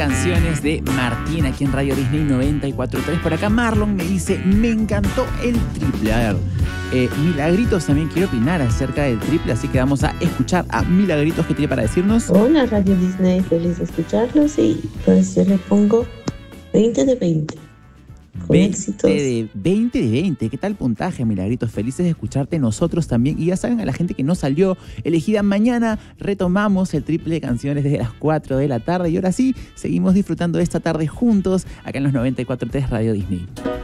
canciones de Martín aquí en Radio Disney 94.3. Por acá Marlon me dice, me encantó el triple. A ver, Milagritos también quiere opinar acerca del triple, así que vamos a escuchar a Milagritos que tiene para decirnos. Hola Radio Disney, feliz de escucharlos y pues yo le pongo 20 de 20. Con 20 de 20. ¿Qué tal puntaje, Milagritos? Felices de escucharte nosotros también. Y ya saben, a la gente que no salió elegida mañana, retomamos el triple de canciones desde las 4 de la tarde. Y ahora sí, seguimos disfrutando de esta tarde juntos acá en los 94.3 Radio Disney.